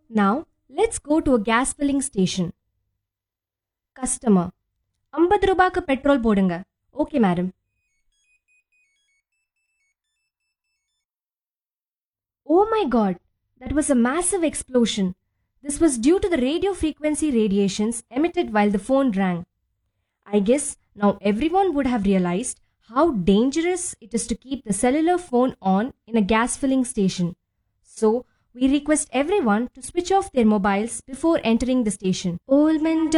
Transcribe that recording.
Now, let's go to a gas filling station. Customer. 50 ரூபாய்க்கு petrol போடுங்க. Okay, madam. Oh my god, that was a massive explosion. This was due to the radio frequency radiations emitted while the phone rang. I guess now everyone would have realized how dangerous it is to keep the cellular phone on in a gas filling station. So, we request everyone to switch off their mobiles before entering the station. Old men